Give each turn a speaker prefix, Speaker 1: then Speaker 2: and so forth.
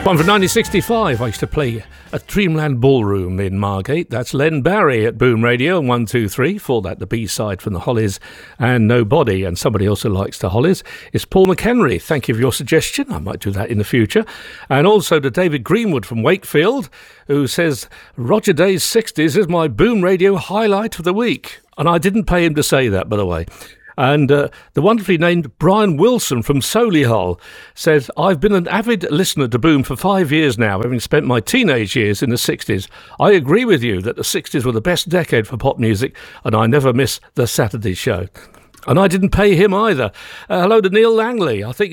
Speaker 1: One from 1965. I used to play at Dreamland Ballroom in Margate. That's Len Barry at Boom Radio and 123. For that, the B-side from the Hollies and Nobody. And somebody also likes the Hollies is Paul McHenry. Thank you for your suggestion. I might do that in the future. And also to David Greenwood from Wakefield, who says, Roger Day's 60s is my Boom Radio highlight of the week. And I didn't pay him to say that, by the way. And the wonderfully named Brian Wilson from Solihull says, I've been an avid listener to Boom for 5 years now, having spent my teenage years in the 60s. I agree with you that the 60s were the best decade for pop music, and I never miss the Saturday show. And I didn't pay him either. Hello to Neil Langley. I think